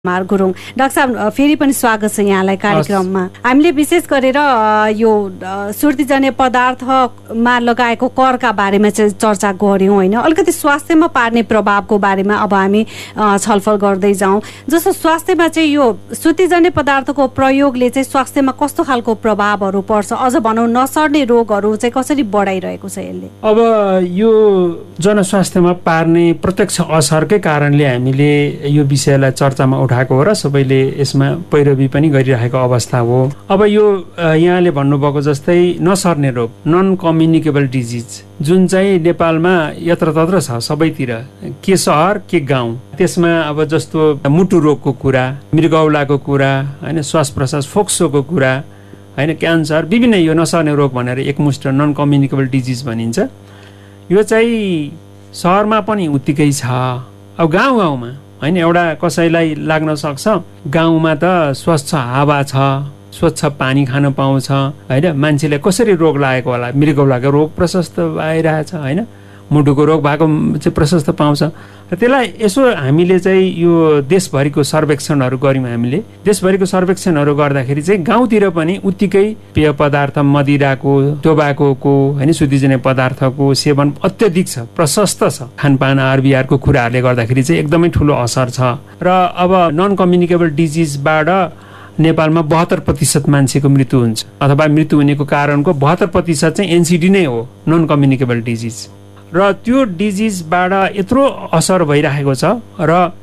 Kumar Gurung. Doctor साहब फेरि पनि स्वागत छ यहाँलाई कार्यक्रममा। हामीले विशेष गरेर यो सुर्तीजन्य पदार्थमा लगाएको करका बारेमा चाहिँ चर्चा गऱ्यौँ होइन। अलिकति स्वास्थ्यमा पार्ने प्रभावको बारेमा अब हामी छलफल गर्दै जाउँ। जस्तो स्वास्थ्यमा चाहिँ यो सुर्तीजन्य पदार्थको प्रयोगले चाहिँ स्वास्थ्यमा कस्तो खालको प्रभावहरू पर्छ, अझ भनौँ नसर्ने रोगहरू चाहिँ कसरी बढाइरहेको छ यसले? अब यो जनस्वास्थ्यमा पार्ने प्रत्यक्ष असरकै कारणले हामीले यो विषयलाई चर्चामा उठाएको हो र सबैले यसमा पैरवी पनि गरिरहेको अवस्था हो। अब यो यहाँले भन्नुभएको जस्तै नसर्ने रोग, नन कम्युनिकेबल डिजिज, जुन चाहिँ नेपालमा यत्रतत्र छ सबैतिर, के सहर के गाउँ। त्यसमा अब जस्तो मुटु रोगको कुरा, मृगौलाको कुरा होइन, श्वास प्रश्वास फोक्सोको कुरा होइन, क्यान्सर, विभिन्न यो नसर्ने रोग भनेर एकमुष्ट नन कम्युनिकेबल डिजिज भनिन्छ। यो चाहिँ सहरमा पनि उत्तिकै छ। अब गाउँ गाउँमा होइन, एउटा कसैलाई लाग्न सक्छ गाउँमा त स्वच्छ हावा छ, स्वच्छ पानी खान पाउँछ होइन, मान्छेलाई कसरी रोग लागेको होला, मृगौलाको रोग प्रशस्त आइरहेछ होइन, मुटुको रोग भएको चाहिँ प्रशस्त पाउँछ। र त्यसलाई यसो हामीले चाहिँ यो देशभरिको सर्वेक्षणहरू गऱ्यौँ। हामीले देशभरिको सर्वेक्षणहरू गर्दाखेरि चाहिँ गाउँतिर पनि उत्तिकै पेय पदार्थ, मदिराको, टोबाको होइन, सुर्तीजन्य पदार्थको सेवन अत्यधिक छ, प्रशस्त छ। खानपान आहार विहारको कुराहरूले गर्दाखेरि चाहिँ एकदमै ठुलो असर छ। र अब नन कम्युनिकेबल डिजिजबाट नेपालमा 72% मान्छेको मृत्यु हुन्छ, अथवा मृत्यु हुनेको कारणको 72% चाहिँ एनसिडी नै हो, नन कम्युनिकेबल डिजिज। र त्यो डिजिजबाट यत्रो असर भइरहेको छ र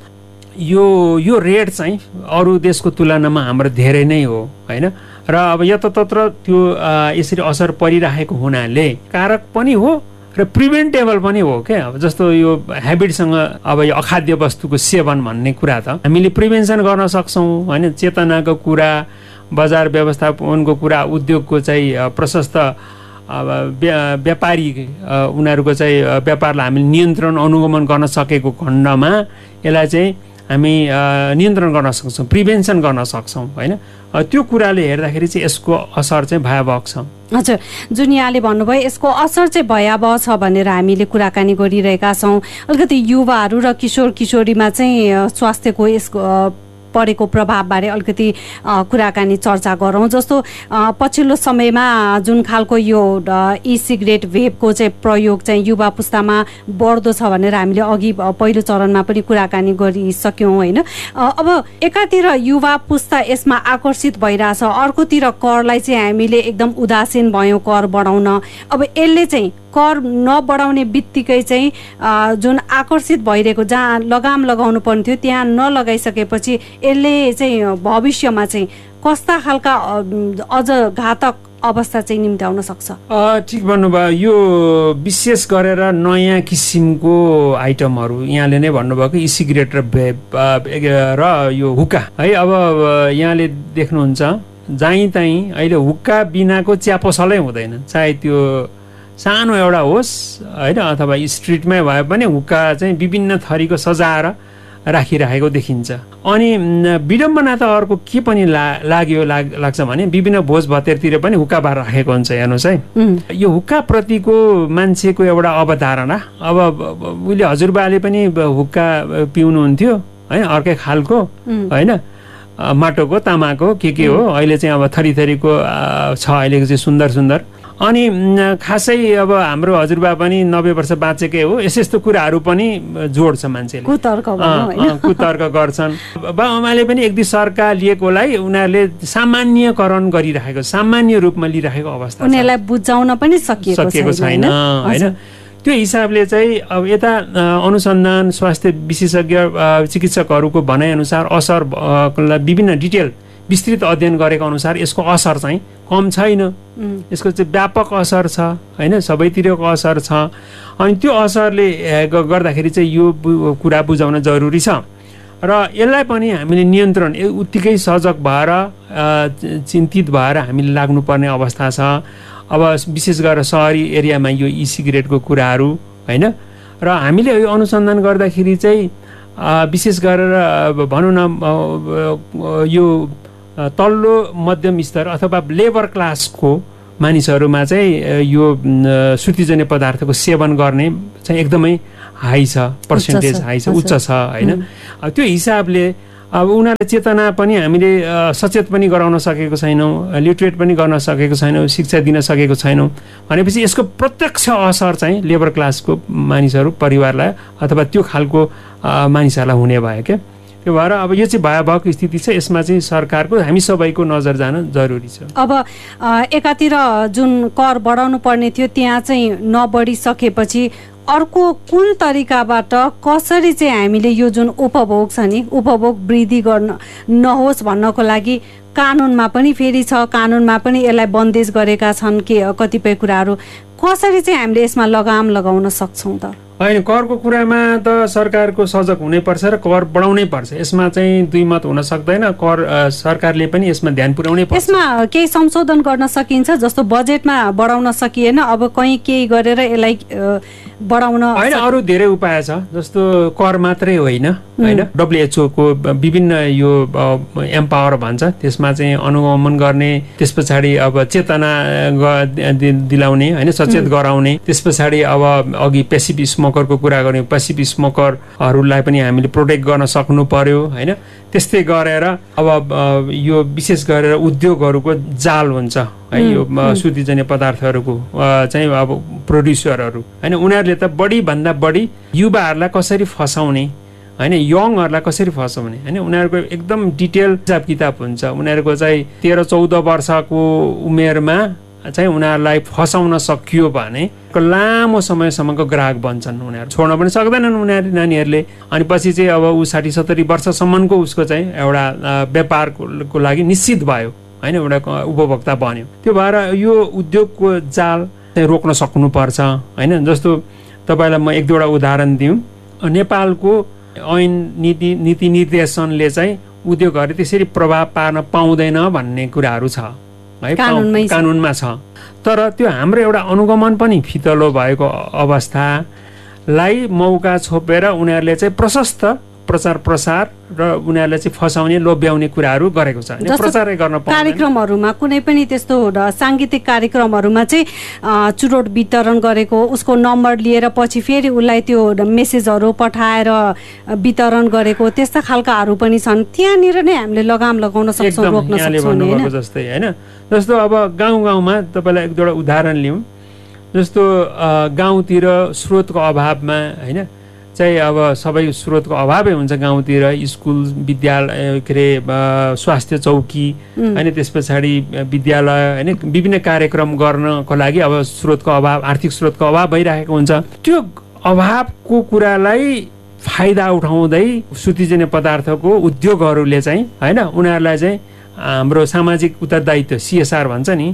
यो रेट चाहिँ अरू देशको तुलनामा हाम्रो धेरै नै हो होइन। र अब यत्रतत्र त्यो यसरी असर परिरहेको हुनाले कारक पनि हो र प्रिभेन्टेबल पनि हो क्या। अब जस्तो यो ह्याबिटसँग अब यो अखाद्य वस्तुको सेवन भन्ने कुरा त हामीले प्रिभेन्सन गर्न सक्छौँ होइन। चेतनाको कुरा, बजार व्यवस्थापनको कुरा, उद्योगको चाहिँ प्रशस्त व्यापारी उनीहरूको चाहिँ व्यापारलाई हामीले नियन्त्रण अनुगमन गर्न सकेको खण्डमा यसलाई चाहिँ हामी नियन्त्रण गर्न सक्छौँ, प्रिभेन्सन गर्न सक्छौँ होइन। त्यो कुराले हेर्दाखेरि चाहिँ यसको असर चाहिँ भयावह छ। हजुर, जुन यहाँले भन्नुभयो यसको असर चाहिँ भयावह छ भनेर हामीले कुराकानी गरिरहेका छौँ। अलिकति युवाहरू र किशोर किशोरीमा चाहिँ स्वास्थ्यको यसको परेको प्रभावबारे अलिकति कुराकानी चर्चा गरौँ। जस्तो पछिल्लो समयमा जुन खालको यो ई सिगरेट भेपको चाहिँ प्रयोग चाहिँ युवा पुस्तामा बढ्दो छ भनेर हामीले अघि पहिलो चरणमा पनि कुराकानी गरिसक्यौँ होइन। अब एकातिर युवा पुस्ता यसमा आकर्षित भइरहेछ, अर्कोतिर करलाई चाहिँ हामीले एकदम उदासीन भयौँ कर बढाउन। अब यसले चाहिँ कर नबढाउने बित्तिकै चाहिँ जुन आकर्षित भइरहेको, जहाँ लगाम लगाउनु पर्ने थियो त्यहाँ नलगाइसकेपछि यसले चाहिँ भविष्यमा चाहिँ कस्ता खालका अझ घातक अवस्था चाहिँ निम्त्याउन सक्छ? ठिक भन्नुभयो। यो विशेष गरेर नयाँ किसिमको आइटमहरू यहाँले नै भन्नुभएको ई सिगरेट र भेप र यो हुक्का है। अब यहाँले देख्नुहुन्छ जहीँ तहीँ अहिले हुक्का बिनाको चिया पसलै हुँदैन, चाहे त्यो सानो एउटा होस् होइन अथवा स्ट्रिटमै भए पनि हुक्का चाहिँ विभिन्न थरीको सजाएर राखिरहेको देखिन्छ। अनि विडम्बना त अर्को के पनि लाग्छ भने विभिन्न भोज भतेरतिर पनि हुक्का बार राखेको हुन्छ। हेर्नुहोस् है, यो हुक्का प्रतिको मान्छेको एउटा अवधारणा, अब उहिले हजुरबाले पनि हुक्का पिउनुहुन्थ्यो होइन, अर्कै खालको होइन, माटोको तामाको के हो, अहिले चाहिँ अब थरी थरीको छ अहिलेको चाहिँ सुन्दर सुन्दर। अनि खासै अब हाम्रो हजुरबा पनि 90 वर्ष बाँचेकै हो, यस्तो कुराहरू पनि जोड्छ मान्छेले, कुतर्क गर्छन्। बाबुआमाले पनि एक दुई सरका लिएकोलाई उनीहरूले सामान्यकरण गरिरहेको, सामान्य रूपमा लिइरहेको अवस्था, उनीहरूलाई बुझाउन पनि सकिएको छैन होइन। त्यो हिसाबले चाहिँ अब यता अनुसन्धान स्वास्थ्य विशेषज्ञ चिकित्सकहरूको भनाइअनुसार असरलाई विभिन्न डिटेल विस्तृत अध्ययन गरेको अनुसार यसको असर चाहिँ कम छैन, यसको चाहिँ व्यापक असर छ होइन, सबैतिरको असर छ। अनि त्यो असरले गर्दाखेरि चाहिँ यो कुरा बुझाउन जरुरी छ र यसलाई पनि हामीले नियन्त्रण उत्तिकै सजग भएर चिन्तित भएर हामीले लाग्नुपर्ने अवस्था छ। अब विशेष गरेर सहरी एरियामा यो ई सिगरेटको कुराहरू होइन, र हामीले यो अनुसन्धान गर्दाखेरि चाहिँ विशेष गरेर भनौँ न यो तल्लो मध्यम स्तर अथवा लेबर क्लासको मानिसहरूमा चाहिँ यो सुर्तीजन्य पदार्थको सेवन गर्ने चाहिँ एकदमै हाई छ, पर्सेन्टेज हाई छ, उच्च छ होइन। त्यो हिसाबले अब उनीहरूले चेतना पनि हामीले सचेत पनि गराउन सकेको छैनौँ, लिटरेट पनि गर्न सकेको छैनौँ, शिक्षा दिन सकेको छैनौँ भनेपछि यसको प्रत्यक्ष असर चाहिँ लेबर क्लासको मानिसहरू परिवारलाई अथवा त्यो खालको मानिसहरूलाई हुने भयो क्या। त्यो भएर अब यो चाहिँ भयावह स्थिति छ, यसमा चाहिँ सरकारको हामी सबैको नजर जान जरुरी छ। अब एकातिर जुन कर बढाउनु पर्ने थियो त्यहाँ चाहिँ नबढिसकेपछि अर्को कुन तरिकाबाट कसरी चाहिँ हामीले यो जुन उपभोग छ नि उपभोग वृद्धि गर्न नहोस् भन्नको लागि कानुनमा पनि फेरि छ, कानुनमा पनि यसलाई बन्देज गरेका छन् कि कतिपय कुराहरू, कसरी चाहिँ हामीले यसमा लगाम लगाउन सक्छौँ त? होइन, करको कुरामा त सरकारको सजग हुनैपर्छ र कर बढाउनै पर्छ, यसमा चाहिँ दुई मत हुन सक्दैन। कर सरकारले पनि यसमा ध्यान पुर्याउनै पर्छ। यसमा केही संशोधन गर्न सकिन्छ, जस्तो बजेटमा बढाउन सकिएन, अब कहीँ केही गरेर यसलाई बढाउन होइन, अरू धेरै उपाय छ, जस्तो कर मात्रै होइन होइन, WHO को विभिन्न यो एम्पावर भन्छ त्यसमा चाहिँ अनुगमन गर्ने, त्यस पछाडि अब चेतना दिलाउने होइन, सचेत गराउने, त्यस पछाडि अब अघि पेसिभ स्मोकरको कुरा गर्ने, पेसिभ स्मोकरहरूलाई पनि हामीले प्रोटेक्ट गर्न सक्नु पर्यो होइन। त्यस्तै गरेर अब यो विशेष गरेर उद्योगहरूको जाल हुन्छ है, यो सुतिजन्य पदार्थहरूको चाहिँ अब प्रोड्युसरहरू होइन, उनीहरूले त बढीभन्दा बढी युवाहरूलाई कसरी फसाउने होइन, यङहरूलाई कसरी फसाउने होइन, उनीहरूको एकदम डिटेल हिसाब किताब हुन्छ। उनीहरूको चाहिँ 13-14 वर्षको उमेरमा चाहिँ उनीहरूलाई फसाउन सकियो भने लामो समयसम्मको ग्राहक बन्छन्, उनीहरू छोड्न पनि सक्दैनन् उनीहरू नानीहरूले। अनि पछि चाहिँ अब ऊ 60-70 वर्षसम्मको उसको चाहिँ एउटा व्यापारको लागि निश्चित भयो होइन, एउटा उपभोक्ता बन्यो। त्यो भएर यो उद्योगको जाल चाहिँ रोक्न सक्नुपर्छ होइन। जस्तो तपाईँलाई म एक दुईवटा उदाहरण दिउँ, नेपालको ऐन नीति निर्देशनले चाहिँ उद्योगहरू त्यसरी प्रभाव पार्न पाउँदैन भन्ने कुराहरू छ है, कानुनमा छ। तर त्यो हाम्रो एउटा अनुगमन पनि फितलो भएको अवस्थालाई मौका छोपेर उनीहरूले चाहिँ प्रशस्त प्रसार र उनीहरूलाई चाहिँ फसाउने लोभ्याउने कुराहरू गरेको छ। प्रचारै गर्न कार्यक्रमहरूमा कुनै पनि त्यस्तो साङ्गीतिक कार्यक्रमहरूमा चाहिँ चुरोट वितरण गरेको, उसको नम्बर लिएर पछि फेरि उसलाई त्यो मेसेजहरू पठाएर वितरण गरेको, त्यस्ता खालकाहरू पनि छन्। त्यहाँनिर नै हामीले लगाम लगाउन सक्छौँ, रोक्न सक्छौँ जस्तै होइन। जस्तो अब गाउँमा तपाईँलाई एक दुईवटा उदाहरण लिउँ, जस्तो गाउँतिर स्रोतको अभावमा होइन चाहिँ अब सबै स्रोतको अभावै हुन्छ गाउँतिर, स्कुल विद्यालय के अरे स्वास्थ्य चौकी होइन, त्यस पछाडि विद्यालय होइन, विभिन्न कार्यक्रम गर्नको लागि अब स्रोतको अभाव, आर्थिक स्रोतको अभाव भइरहेको हुन्छ। त्यो अभावको कुरालाई फाइदा उठाउँदै सुतिजन्य पदार्थको उद्योगहरूले चाहिँ होइन उनीहरूलाई चाहिँ हाम्रो सामाजिक उत्तरदायित्व CSR भन्छ नि,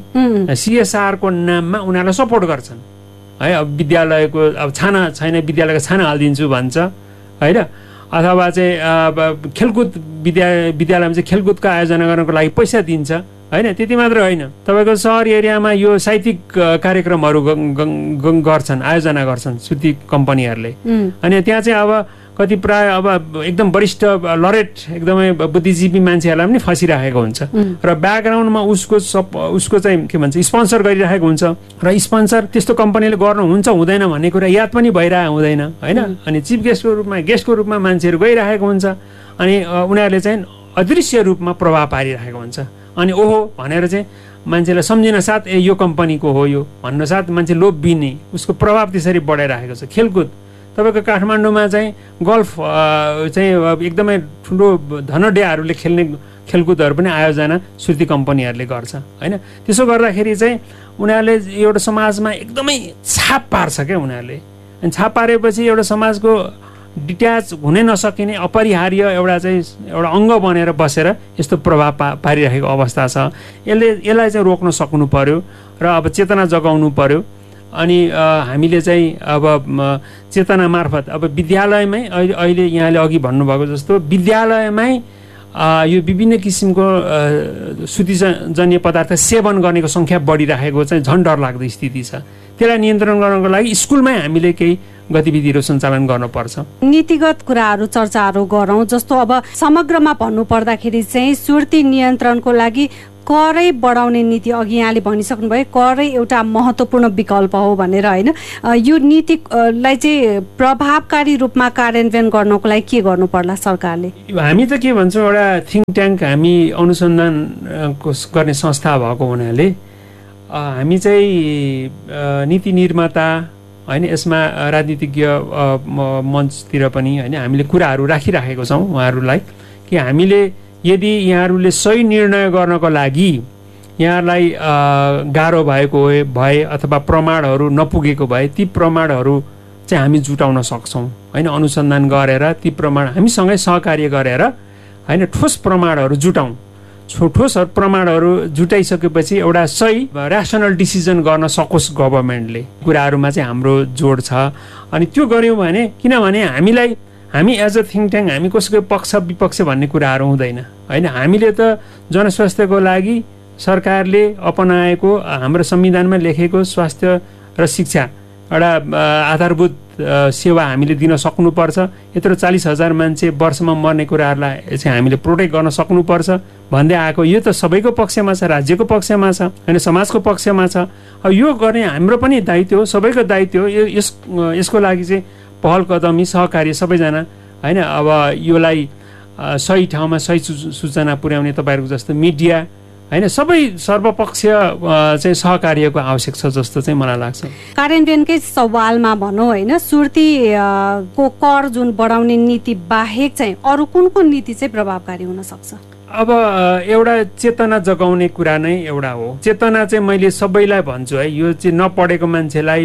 CSR को नाममा उनीहरूलाई सपोर्ट गर्छन् है। अब विद्यालयको अब छाना छैन, विद्यालयको छाना हालिदिन्छु भन्छ होइन, अथवा चाहिँ खेलकुद विद्यालयमा चाहिँ खेलकुदको आयोजना गर्नको लागि पैसा दिन्छ होइन। त्यति मात्र होइन, तपाईँको सहर एरियामा यो साहित्यिक कार्यक्रमहरू गर्छन्, आयोजना गर्छन् सुती कम्पनीहरूले। अनि त्यहाँ चाहिँ अब कति प्राय अब एकदम वरिष्ठ लरेट एकदमै बुद्धिजीवी मान्छेहरूलाई पनि फसिरहेको हुन्छ र ब्याकग्राउन्डमा उसको चाहिँ के भन्छ स्पोन्सर गरिरहेको हुन्छ र स्पोन्सर त्यस्तो कम्पनीले गर्नुहुन्छ हुँदैन भन्ने कुरा याद पनि भइरहेको हुँदैन होइन। अनि चिफ गेस्टको रूपमा मान्छेहरू गइरहेको हुन्छ, अनि उनीहरूले चाहिँ अदृश्य रूपमा प्रभाव पारिरहेको हुन्छ। अनि ओहो भनेर चाहिँ मान्छेलाई सम्झिन साथ यो कम्पनीको हो यो भन्न साथ मान्छे लोभिने, उसको प्रभाव त्यसरी बढाइरहेको छ। खेलकुद तपाईँको काठमाडौँमा चाहिँ गल्फ चाहिँ एकदमै ठुलो धनड्याहरूले खेल्ने खेलकुदहरू पनि आयोजना सुर्ती कम्पनीहरूले गर्छ होइन। त्यसो गर्दाखेरि चाहिँ उनीहरूले एउटा समाजमा एकदमै छाप पार्छ क्या उनीहरूले। अनि छाप पारेपछि एउटा समाजको डिट्याच हुनै नसकिने अपरिहार्य एउटा अङ्ग बनेर बसेर यस्तो प्रभाव पारिरहेको अवस्था छ। यसलाई चाहिँ रोक्न सक्नु पर्यो र अब चेतना जगाउनु पर्यो। अनि हामीले चाहिँ अब चेतना मार्फत अब विद्यालयमै अहिले यहाँले अघि भन्नुभएको जस्तो विद्यालयमै यो विभिन्न किसिमको सुतिजन्य पदार्थ सेवन गर्नेको सङ्ख्या बढिरहेको चाहिँ झन् डरलाग्दो स्थिति छ। त्यसलाई नियन्त्रण गर्नको लागि स्कुलमै हामीले केही गतिविधिहरू सञ्चालन गर्नुपर्छ। नीतिगत कुराहरू चर्चाहरू गरौँ। जस्तो अब समग्रमा भन्नुपर्दाखेरि चाहिँ सुर्ती नियन्त्रणको लागि करै बढाउने नीति अघि यहाँले भनिसक्नुभयो करै एउटा महत्त्वपूर्ण विकल्प हो भनेर होइन यो नीतिलाई चाहिँ प्रभावकारी रूपमा कार्यान्वयन गर्नको लागि के गर्नु पर्ला सरकारले? हामी त के भन्छौँ एउटा थिङ्क ट्याङ्क हामी अनुसन्धान गर्ने संस्था भएको हुनाले हामी चाहिँ नीति निर्माता होइन यसमा राजनीतिज्ञ मञ्चतिर पनि होइन हामीले कुराहरू राखिराखेको छौँ उहाँहरूलाई कि हामीले यदि यहाँहरूले सही निर्णय गर्नको लागि यहाँलाई गाह्रो भएको भए अथवा प्रमाणहरू नपुगेको भए ती प्रमाणहरू चाहिँ हामी जुटाउन सक्छौँ होइन अनुसन्धान गरेर ती प्रमाण हामीसँगै सहकार्य गरेर होइन ठोस प्रमाणहरू जुटाउँ ठोस प्रमाणहरू जुटाइसकेपछि एउटा सही ऱ्यासनल डिसिजन गर्न सकोस् गभर्मेन्टले कुराहरूमा चाहिँ हाम्रो जोड छ अनि त्यो गऱ्यौँ भने किनभने हामी एज अ थिङ्क ट्याङ्क हामी कसैको पक्ष विपक्ष भन्ने कुराहरू हुँदैन होइन हामीले त जनस्वास्थ्यको लागि सरकारले अपनाएको हाम्रो संविधानमा लेखेको स्वास्थ्य र शिक्षा एउटा आधारभूत सेवा हामीले दिन सक्नुपर्छ यत्रो 40,000 मान्छे वर्षमा मर्ने कुराहरूलाई चाहिँ हामीले प्रोटेक्ट गर्न सक्नुपर्छ भन्दै आएको यो त सबैको पक्षमा छ राज्यको पक्षमा छ होइन समाजको पक्षमा छ अब यो गर्ने हाम्रो पनि दायित्व हो सबैको दायित्व हो यसको लागि चाहिँ पहल कदमी सहकार्य सबैजना होइन अब योलाई सही ठाउँमा सही सूचना पुर्याउने तपाईँहरूको जस्तो मिडिया होइन सबै सर्वपक्षीय चाहिँ सहकार्यको आवश्यक छ जस्तो चाहिँ मलाई लाग्छ। कार्यान्वयनकै सवालमा भनौँ होइन सुर्तीको कर जुन बढाउने नीति बाहेक चाहिँ अरू कुन कुन नीति चाहिँ प्रभावकारी हुन सक्छ? अब एउटा चेतना जगाउने कुरा नै एउटा हो चेतना चाहिँ मैले सबैलाई भन्छु है यो चाहिँ नपढेको मान्छेलाई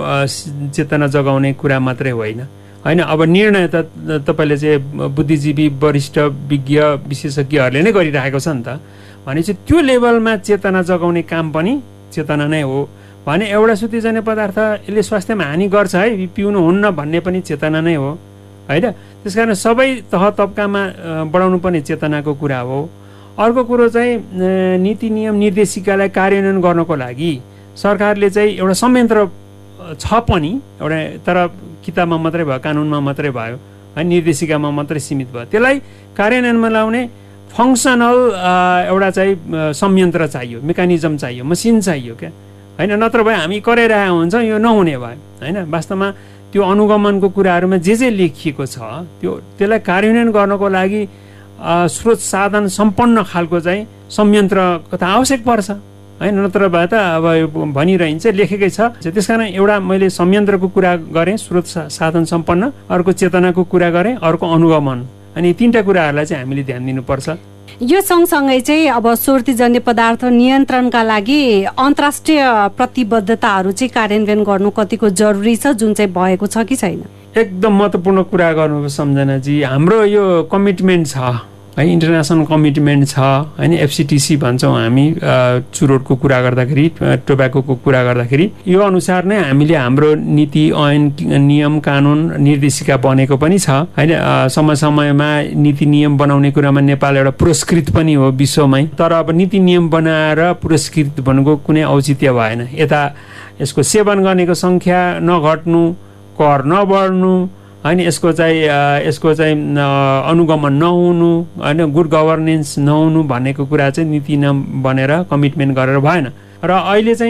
चेतना जगाउने कुरा मात्रै होइन होइन अब निर्णय त तपाईँले चाहिँ बुद्धिजीवी वरिष्ठ विज्ञ विशेषज्ञहरूले नै गरिरहेको छ नि त भनेपछि त्यो लेभलमा चेतना जगाउने काम पनि चेतना नै हो भने एउटा सुतिजन्य पदार्थ यसले स्वास्थ्यमा हानि गर्छ है पिउनु हुन्न भन्ने पनि चेतना नै हो होइन त्यसकारण सबै तह तब्कामा बढाउनु पर्ने चेतनाको कुरा हो। अर्को कुरो चाहिँ नीति नियम निर्देशिकालाई कार्यान्वयन गर्नको लागि सरकारले चाहिँ एउटा संयन्त्र छ पनि एउटा तर किताबमा मात्रै भयो कानुनमा मात्रै भयो है निर्देशिकामा मात्रै सीमित भयो त्यसलाई कार्यान्वयनमा ल्याउने फङ्सनल एउटा चाहिँ संयन्त्र चाहियो मेकानिजम चाहियो मसिन चाहियो क्या होइन नत्र भए हामी कराइरहेको हुन्छौँ यो नहुने भयो होइन वास्तवमा त्यो अनुगमनको कुराहरूमा जे लेखिएको छ त्यसलाई कार्यान्वयन गर्नको लागि स्रोत साधन सम्पन्न खालको चाहिँ संयन्त्रको त आवश्यक पर्छ होइन नत्र भए त अब भनिरहन्छ लेखेकै छ त्यसकारण एउटा मैले संयन्त्रको कुरा गरेँ स्रोत साधन सम्पन्न अर्को चेतनाको कुरा गरेँ अर्को अनुगमन अनि तीनटा कुराहरूलाई चाहिँ हामीले ध्यान दिनुपर्छ। यो सँगसँगै चाहिँ अब सुर्तीजन्य पदार्थ नियन्त्रणका लागि अन्तर्राष्ट्रिय प्रतिबद्धताहरू चाहिँ कार्यान्वयन गर्नु कतिको जरुरी छ जुन चाहिँ भएको छ कि छैन? एकदम महत्त्वपूर्ण कुरा गर्नुभयो सम्झनाजी हाम्रो यो कमिटमेन्ट छ है इन्टरनेसनल कमिटमेन्ट छ होइन एफसिटिसी भन्छौँ हामी चुरोटको कुरा गर्दाखेरि टोब्याकोको कुरा गर्दाखेरि यो अनुसार नै हामीले हाम्रो नीति ऐन नियम कानुन निर्देशिका बनेको पनि छ होइन समय समयमा नीति नियम बनाउने कुरामा नेपाल एउटा पुरस्कृत पनि हो विश्वमै तर अब नीति नियम बनाएर पुरस्कृत भन्नुको कुनै औचित्य भएन यता यसको सेवन गर्नेको सङ्ख्या नघट्नु कर नबढ्नु होइन यसको चाहिँ अनुगमन नहुनु होइन गुड गभर्नेन्स नहुनु भनेको कुरा चाहिँ नीति नियम बनेर कमिटमेन्ट गरेर भएन र अहिले चाहिँ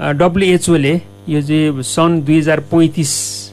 WHO यो चाहिँ सन् 2035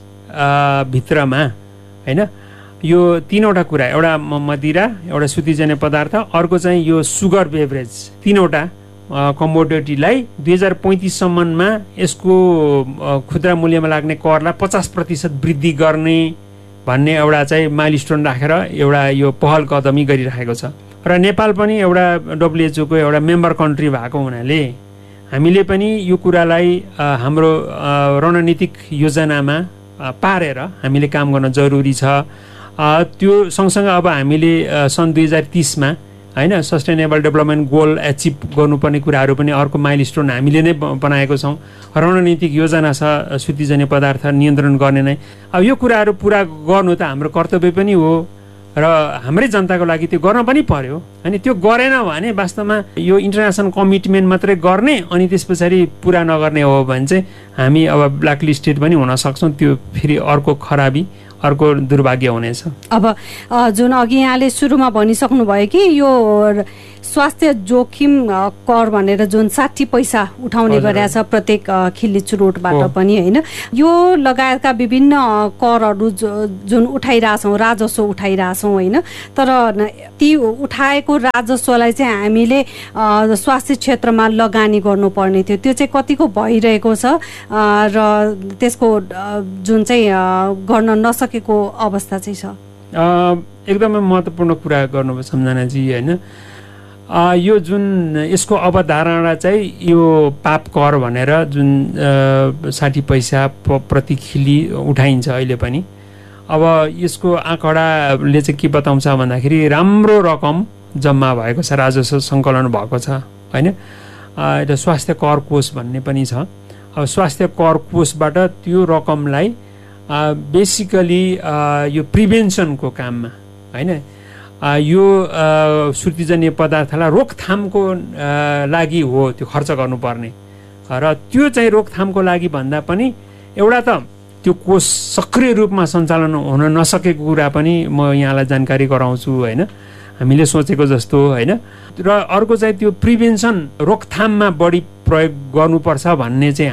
भित्रमा होइन यो तीनवटा कुरा एउटा मदिरा एउटा सुतिजन्य पदार्थ अर्को चाहिँ यो सुगर बेभरेज तीनवटा कमोडिटीलाई 2035 सम्ममा यसको खुद्रा मूल्यमा लाग्ने करलाई 50% वृद्धि गर्ने भन्ने एउटा चाहिँ माइलस्टोन राखेर एउटा यो पहल कदमी गरिरहेको छ र नेपाल पनि एउटा WHO को एउटा मेम्बर कन्ट्री भएको हुनाले हामीले पनि यो कुरालाई हाम्रो रणनीतिक योजनामा पारेर हामीले काम गर्न जरुरी छ। त्यो सँगसँगै अब हामीले सन् 2030 मा होइन सस्टेनेबल डेभलपमेन्ट गोल एचिभ गर्नुपर्ने कुराहरू पनि अर्को माइलस्टोन हामीले नै बनाएको छौँ रणनीतिक योजना छ सुतिजन्य पदार्थ नियन्त्रण गर्ने नै अब यो कुराहरू पुरा गर्नु त हाम्रो कर्तव्य पनि हो र हाम्रै जनताको लागि त्यो गर्न पनि पर्यो अनि त्यो गरेन भने वास्तवमा यो इन्टरनेसनल कमिटमेन्ट मात्रै गर्ने अनि त्यस पछाडि पुरा नगर्ने हो भने चाहिँ हामी अब ब्ल्याक लिस्टेड पनि हुन सक्छौँ त्यो फेरि अर्को खराबी अर्को दुर्भाग्य हुनेछ। अब जुन अघि यहाँले सुरुमा भनिसक्नुभयो कि यो स्वास्थ्य जोखिम कर भनेर जुन 60 पैसा उठाउने गरेको छ प्रत्येक खिल्ली चुरोटबाट पनि होइन, यो लगायतका विभिन्न करहरू जुन उठाइरहेछौँ, राजस्व उठाइरहेछौँ होइन, तर ती उठाएको राजस्वलाई चाहिँ हामीले स्वास्थ्य क्षेत्रमा लगानी गर्नुपर्ने थियो, त्यो चाहिँ कतिको भइरहेको छ र त्यसको जुन चाहिँ गर्न नसकेको अवस्था चाहिँ छ? एकदमै महत्त्वपूर्ण कुरा गर्नुभयो सम्झनाजी होइन। यो जुन यसको अवधारणा चाहिँ यो पाप कर भनेर जुन 60 पैसा प्रति खिल्ली उठाइन्छ अहिले पनि। अब यसको आँकडाले चाहिँ के बताउँछ भन्दाखेरि राम्रो रकम जम्मा भएको छ, राजस्व सङ्कलन भएको छ होइन। एउटा स्वास्थ्य कर कोष भन्ने पनि छ। अब स्वास्थ्य कर कोषबाट त्यो रकमलाई बेसिकली यो प्रिभेन्सनको काममा होइन, यो सुर्तीजन्य पदार्थलाई रोकथामको लागि हो त्यो खर्च गर्नुपर्ने, र त्यो चाहिँ रोकथामको लागि भन्दा पनि एउटा त त्यो कोष सक्रिय रूपमा सञ्चालन हुन नसकेको कुरा पनि म यहाँलाई जानकारी गराउँछु होइन, हामीले सोचेको जस्तो होइन। र अर्को चाहिँ त्यो प्रिभेन्सन रोकथाममा बढी प्रयोग गर्नुपर्छ भन्ने चाहिँ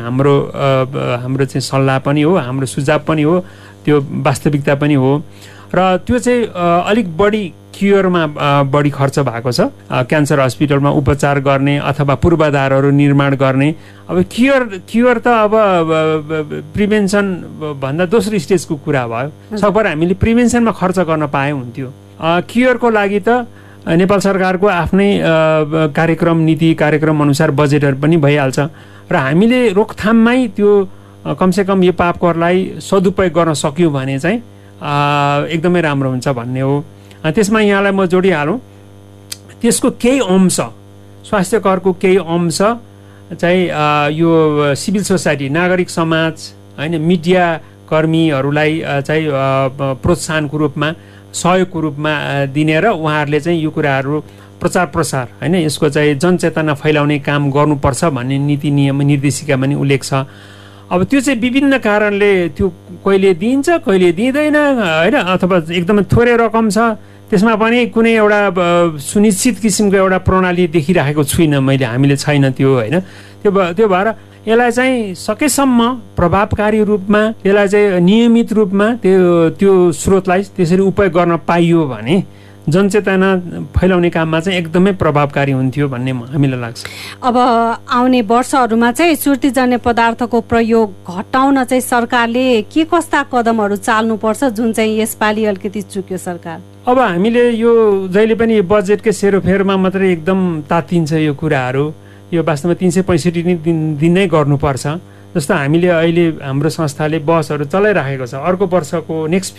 हाम्रो चाहिँ सल्लाह पनि हो, हाम्रो सुझाव पनि हो, त्यो वास्तविकता पनि हो। र त्यो चाहिँ अलिक बढी क्युरमा बढी खर्च भएको छ, क्यान्सर हस्पिटलमा उपचार गर्ने अथवा पूर्वाधारहरू निर्माण गर्ने। अब क्युर त अब प्रिभेन्सन भन्दा दोस्रो स्टेजको कुरा भयो, सकभर हामीले प्रिभेन्सनमा खर्च गर्न पाए हुन्थ्यो। क्युरको लागि त नेपाल सरकारको आफ्नै कार्यक्रम नीति कार्यक्रम अनुसार बजेटहरू पनि भइहाल्छ, र हामीले रोकथाममै त्यो कमसेकम यो पाप करलाई सदुपयोग गर्न सक्यौँ भने चाहिँ एकदमै राम्रो हुन्छ भन्ने हो। त्यसमा यहाँलाई म जोडिहालौँ, त्यसको केही अंश स्वास्थ्य करको केही अंश चाहिँ यो सिभिल सोसाइटी नागरिक समाज होइन, मिडिया कर्मीहरूलाई चाहिँ प्रोत्साहनको रूपमा सहयोगको रूपमा दिने र उहाँहरूले चाहिँ यो कुराहरू प्रचार प्रसार होइन, यसको चाहिँ जनचेतना फैलाउने काम गर्नुपर्छ भन्ने नीति नियम निर्देशिकामा पनि उल्लेख छ। अब त्यो चाहिँ विभिन्न कारणले त्यो कहिले दिइन्छ कहिले दिँदैन होइन, अथवा एकदमै थोरै रकम छ, त्यसमा पनि कुनै एउटा सुनिश्चित किसिमको एउटा प्रणाली देखिराखेको छुइनँ मैले, हामीले छैन त्यो होइन। त्यो भएर यसलाई चाहिँ सकेसम्म प्रभावकारी रूपमा यसलाई चाहिँ नियमित रूपमा त्यो स्रोतलाई त्यसरी उपयोग गर्न पाइयो भने जनचेतना फैलाउने काममा चाहिँ एकदमै प्रभावकारी हुन्थ्यो भन्ने हामीलाई लाग्छ। अब आउने वर्षहरूमा चाहिँ सुर्तीजन्य पदार्थको प्रयोग घटाउन चाहिँ सरकारले के कस्ता कदमहरू चाल्नुपर्छ, जुन चाहिँ यसपालि अलिकति चुक्यो सरकार? अब हामीले यो जहिले पनि बजेटकै सेरोफेरोमा मात्रै एकदम तातिन्छ यो कुराहरू, यो वास्तवमा 365 दिन नै गर्नुपर्छ। जस्तो हामीले अहिले हाम्रो संस्थाले बसहरू चलाइराखेको छ, अर्को वर्षको नेक्स्ट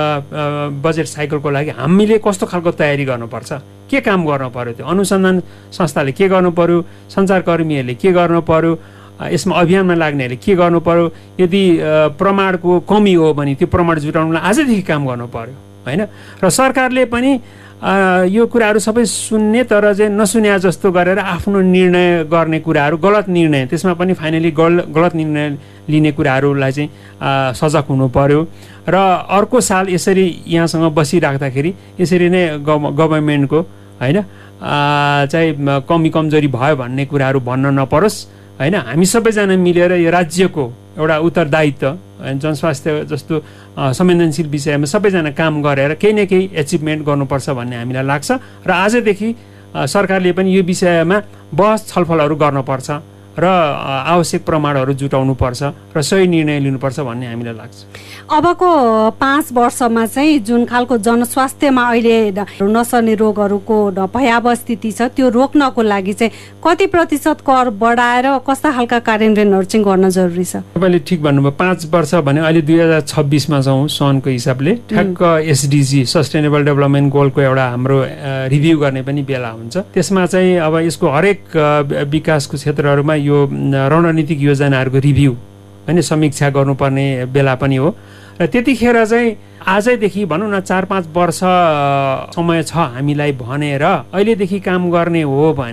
बजेट साइकलको लागि हामीले कस्तो खालको तयारी गर्नुपर्छ, के काम गर्नु पर्यो, त्यो अनुसन्धान संस्थाले के गर्नु पर्यो, सञ्चारकर्मीहरूले के गर्नु पर्यो, यसमा अभियानमा लाग्नेहरूले के गर्नु पर्यो, यदि प्रमाणको कमी हो भने त्यो प्रमाण जुटाउनलाई आजदेखि काम गर्नु पर्यो होइन। र सरकारले पनि यो कुराहरू सबै सुन्ने तर चाहिँ नसुन्या जस्तो गरेर आफ्नो निर्णय गर्ने कुराहरू गलत निर्णय, त्यसमा पनि फाइनली गलत निर्णय लिने कुराहरूलाई चाहिँ सजग हुनु पर्यो। र अर्को साल यसरी यहाँसँग बसिराख्दाखेरि यसरी नै गभर्मेन्टको होइन चाहिँ कमी कमजोरी भयो भन्ने कुराहरू भन्न नपरोस् होइन। हामी सबैजना मिलेर यो राज्यको एउटा उत्तरदायित्व जनस्वास्थ्य जस्तो संवेदनशील विषयमा सबैजना काम गरेर केही न केही एचिभमेन्ट गर्नुपर्छ भन्ने हामीलाई लाग्छ। र आजदेखि सरकारले पनि यो विषयमा बहस छलफलहरू गर्नुपर्छ र आवश्यक प्रमाणहरू जुटाउनुपर्छ र सही निर्णय लिनुपर्छ भन्ने हामीलाई लाग्छ। अबको 5 वर्षमा चाहिँ जुन खालको जनस्वास्थ्यमा अहिले नसर्ने रोगहरूको भयावह स्थिति छ, त्यो रोक्नको लागि चाहिँ कति प्रतिशत कर बढाएर कस्ता खालका कार्यान्वयनहरू चाहिँ गर्न जरुरी छ? तपाईँले ठिक भन्नुभयो, 5 वर्ष भने अहिले 2026मा छौँ सनको हिसाबले, ठ्याक्क एसडिजी सस्टेनेबल डेभलपमेन्ट गोलको एउटा हाम्रो रिभ्यू गर्ने पनि बेला हुन्छ। त्यसमा चाहिँ अब यसको हरेक विकासको क्षेत्रहरूमा यो रणनीतिक योजनाहरूको रिभ्यू होइन समीक्षा गर्नुपर्ने बेला पनि हो। र त्यतिखेर चाहिँ आजैदेखि भनौँ न 4-5 वर्ष समय छ हामीलाई भनेर अहिलेदेखि काम गर्ने हो भने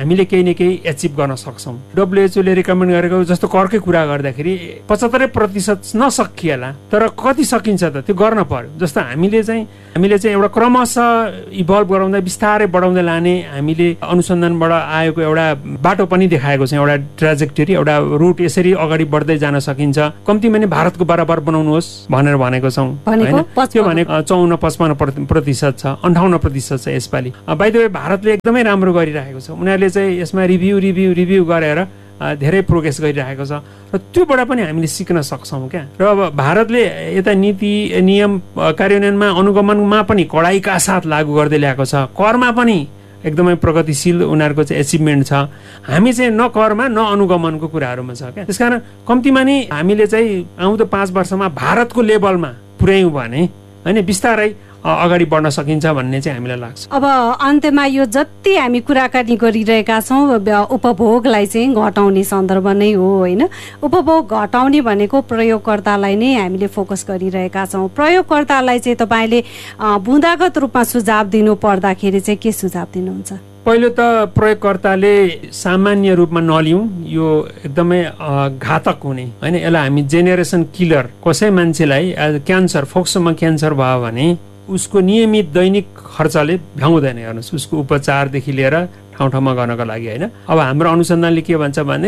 हामीले केही न केही एचिभ गर्न सक्छौँ। WHO ले रिकमेन्ड गरेको जस्तो करकै कुरा गर्दाखेरि 75% नसकिएला, तर कति सकिन्छ त त्यो गर्न पर्यो। जस्तो हामीले चाहिँ एउटा क्रमशः इभल्भ गराउँदै बिस्तारै बढाउँदै लाने हामीले अनुसन्धानबाट आएको एउटा बाटो पनि देखाएको छ, एउटा ट्राजेक्टरी, एउटा रुट, यसरी अगाडि बढ्दै जान सकिन्छ। कम्तीमा नि भारतको बराबर बनाउनुहोस् भनेर भनेको छौँ हैन। त्यो भने 54-55% छ, 58% छ यसपालि। बाइ द वे भारतले एकदमै राम्रो गरिरहेको छ। उनीहरूले चाहिँ यसमा रिभ्यू गरेर धेरै प्रोग्रेस गरिरहेको छ र त्योबाट पनि हामीले सिक्न सक्छौँ क्या। र अब भारतले यता नीति नियम कार्यान्वयनमा अनुगमनमा पनि कडाइका साथ लागू गर्दै ल्याएको छ। करमा पनि एकदमै प्रगतिशील उनीहरूको चाहिँ एचिभमेन्ट छ। हामी चाहिँ न करमा न अनुगमनको कुराहरूमा छ क्या। त्यसकारण कम्तीमा नि हामीले चाहिँ आउँदो 5 वर्षमा भारतको लेभलमा पुर्यायौँ भने होइन बिस्तारै अगाडि बढ्न सकिन्छ भन्ने चाहिँ हामीलाई लाग्छ। अब अन्त्यमा यो जति हामी कुराकानी गरिरहेका छौँ उपभोगलाई चाहिँ घटाउने सन्दर्भ नै हो होइन। उपभोग घटाउने भनेको प्रयोगकर्तालाई नै हामीले फोकस गरिरहेका छौँ। प्रयोगकर्तालाई चाहिँ तपाईँले बुँदागत रूपमा सुझाव दिनु पर्दाखेरि चाहिँ के सुझाव दिनुहुन्छ? पहिलो त प्रयोगकर्ताले सामान्य रूपमा नलिउँ, यो एकदमै घातक हुने होइन। यसलाई हामी जेनेरेसन किलर, कसै मान्छेलाई क्यान्सर, फोक्सोमा क्यान्सर भयो भने उसको नियमित दैनिक खर्चले भ्याउँदैन। हेर्नुहोस्, उसको उपचारदेखि लिएर ठाउँ गर्नको लागि होइन। अब हाम्रो अनुसन्धानले के भन्छ भने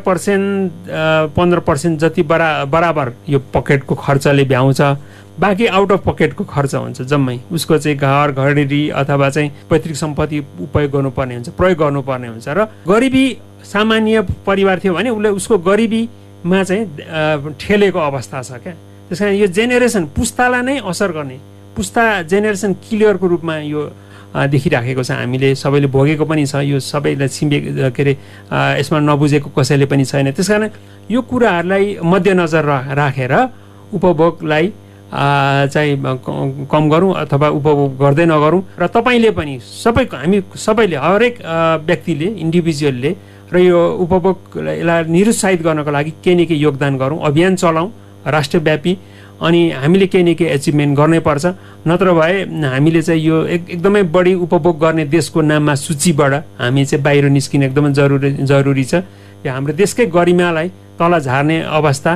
13%-15% जति बराबर यो पकेटको खर्चले भ्याउँछ, बाँकी आउट अफ पकेटको खर्च हुन्छ जम्मै। उसको चाहिँ घर घडेरी अथवा चाहिँ पैतृक सम्पत्ति प्रयोग गर्नुपर्ने हुन्छ। र गरिबी सामान्य परिवार थियो भने उसको गरिबीमा चाहिँ ठेलेको अवस्था छ क्या। त्यस कारण यो जेनेरेसन पुस्तालाई नै असर गर्ने, पुस्ता जेनेरेसन किलरको रूपमा यो देखिराखेको छ। हामीले सबैले भोगेको पनि छ, यो सबैलाई के अरे यसमा नबुझेको कसैले पनि छैन। त्यस कारण यो कुराहरूलाई मध्यनजर राखेर उपभोगलाई चाहिँ कम गरौँ अथवा उपभोग गर्दै नगरौँ। र तपाईँले पनि हामी सबैले हरेक व्यक्तिले इन्डिभिजुअलले र यो उपभोगलाई निरुत्साहित गर्नको लागि केही न केही योगदान गरौँ, अभियान चलाउँ राष्ट्रव्यापी। अनि हामीले केही न केही एचिभमेन्ट गर्नै पर्छ, नत्र भए हामीले चाहिँ यो एकदमै बढी उपभोग गर्ने देशको नाममा सूचीबाट हामी चाहिँ बाहिर निस्किन एकदमै जरुरी छ। यो हाम्रो देशकै गरिमालाई तल झार्ने अवस्था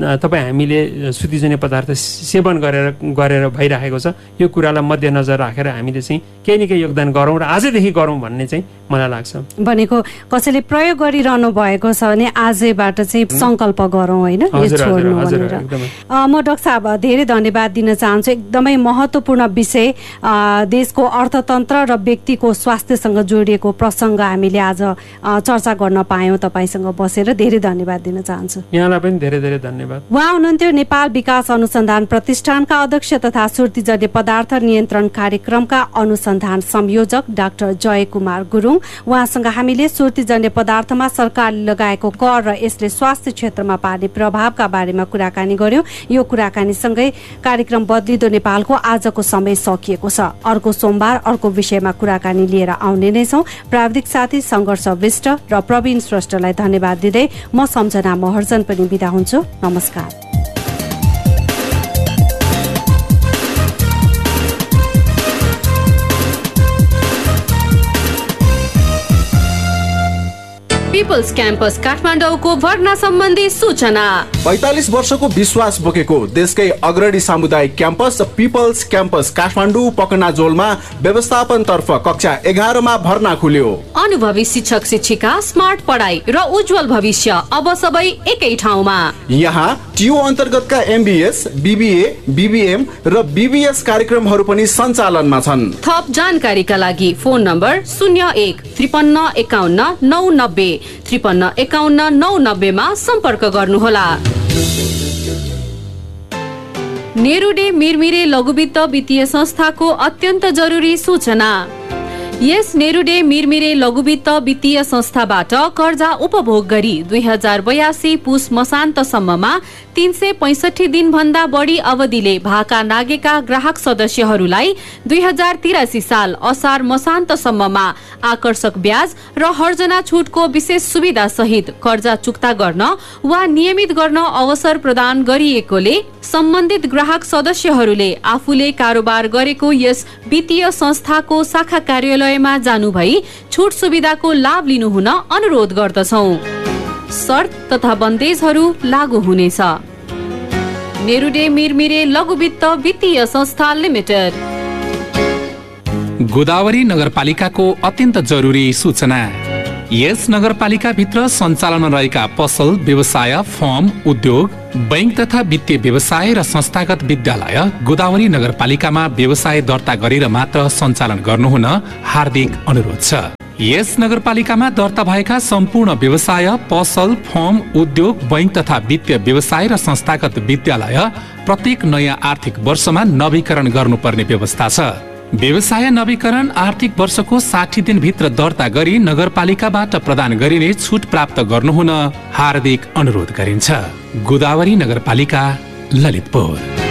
हामीले सुतिजन्य पदार्थ सेवन गरेर भइरहेको छ। यो कुरालाई मध्यनजर राखेर हामीले चाहिँ केही न केही योगदान गरौँ र आजैदेखि गरौँ भन्ने चाहिँ मलाई लाग्छ। भनेको कसैले प्रयोग गरिरहनु भएको छ भने आजैबाट चाहिँ सङ्कल्प गरौँ होइन, यो छोड्नु भनेर। म डाक्टर साहब धेरै धन्यवाद दिन चाहन्छु। एकदमै महत्त्वपूर्ण विषय, देशको अर्थतन्त्र र व्यक्तिको स्वास्थ्यसँग जोडिएको प्रसङ्ग हामीले आज चर्चा गर्न पायौँ तपाईँसँग बसेर। धेरै धन्यवाद दिन चाहन्छु। यहाँलाई पनि धेरै धेरै धन्यवाद। उहाँ हुनुहुन्थ्यो नेपाल विकास अनुसन्धान प्रतिष्ठानका अध्यक्ष तथा सुर्तीजन्य पदार्थ नियन्त्रण कार्यक्रमका अनुसन्धान संयोजक डाक्टर जय कुमार गुरुङ। उहाँसँग हामीले सुर्तीजन्य पदार्थमा सरकारले लगाएको कर र यसले स्वास्थ्य क्षेत्रमा पार्ने प्रभावका बारेमा कुराकानी गर्यौं। यो कुराकानीसँगै कार्यक्रम बदलिदो नेपालको आजको समय सकिएको छ। अर्को सोमबार अर्को विषयमा कुराकानी लिएर आउने नै छौं। प्राविधिक साथी संघर्ष विष्ट र प्रवीण श्रेष्ठलाई धन्यवाद दिँदै म सम्झना महर्जन पनि बिदा हुन्छु। नमस्कार। पिपल्स क्याम्पस काठमाडौँको भर्ना सम्बन्धी सूचना। 45 वर्षको विश्वास बोकेको देशकै अग्रणी सामुदायिक क्याम्पस पिपल्स क्याम्पस काठमाडौँ पकनाजोलमा व्यवस्थापन तर्फ कक्षा 11 मा भर्ना खुल्यो। अनुभवी शिक्षक शिक्षिका, स्मार्ट पढाइ र उज्जवल भविष्य अब सबै एकै ठाउँमा। यहाँ टियु अन्तर्गतका MBS, BBA, BBM र BBS कार्यक्रमहरू पनि सञ्चालनमा छन्। थप जानकारीका लागि फोन नम्बर 01 53 51 990 53 51 990 मा सम्पर्क गर्नुहोला। नेरुडे मिरमिरे लघुवित्त वित्तीय संस्थाको अत्यन्त जरुरी सूचना। यस नेरुडे मिरमिरे लघुवित्त वित्तीय संस्थाबाट कर्जा उपभोग गरी 2082 पुस मसान्तसम्ममा 365 दिन भन्दा बढी अवधिले भाका नागेका ग्राहक सदस्यहरूलाई 2083 साल असार मसान्तसम्ममा आकर्षक ब्याज र हर्जना छुटको विशेष सुविधा सहित कर्जा चुक्ता गर्न वा नियमित गर्न अवसर प्रदान गरिएकोले सम्बन्धित ग्राहक सदस्यहरूले आफूले कारोबार गरेको यस वित्तीय संस्थाको शाखा कार्यालय कार्यालयमा जानुभई छुट सुविधाको लाभ लिनुहुन अनुरोध गर्दछौं। शर्त तथा बन्देजहरू लागू हुनेछ। नेरुडे मिरमिरे लघुवित्त वित्तीय संस्था लिमिटेड। गोदावरी नगरपालिकाको अत्यन्त जरुरी सूचना। यस नगरपालिकाभित्र सञ्चालनमा रहेका पसल, व्यवसाय, फर्म, उद्योग, बैंक तथा वित्तीय व्यवसाय र संस्थागत विद्यालय गोदावरी नगरपालिकामा व्यवसाय दर्ता गरेर मात्र सञ्चालन गर्नुहुन हार्दिक अनुरोध छ। यस नगरपालिकामा दर्ता भएका सम्पूर्ण व्यवसाय, पसल, फर्म, उद्योग, बैंक तथा वित्तीय व्यवसाय र संस्थागत विद्यालय प्रत्येक नयाँ आर्थिक वर्षमा नवीकरण गर्नुपर्ने व्यवस्था छ। व्यवसाय नवीकरण आर्थिक वर्षको 60 दिनभित्र दर्ता गरी नगरपालिकाबाट प्रदान गरिने छुट प्राप्त गर्नुहुन हार्दिक अनुरोध गरिन्छ। गोदावरी नगरपालिका, ललितपुर।